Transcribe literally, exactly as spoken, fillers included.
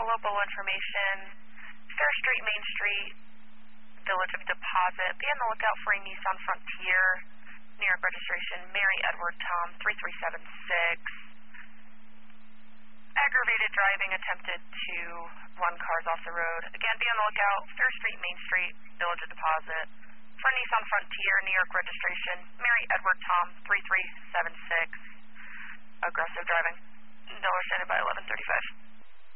local information, Fair Street, Main Street, Village of Deposit. Be on the lookout for a Nissan Frontier, New York registration, Mary Edward Tom, three three seven six. Aggravated driving, attempted to run cars off the road. Again, be on the lookout, Fair Street, Main Street, Village of Deposit. For Nissan Frontier, New York registration, Mary Edward Tom, three three seven six. Aggressive driving. Dollar standing by eleven thirty-five.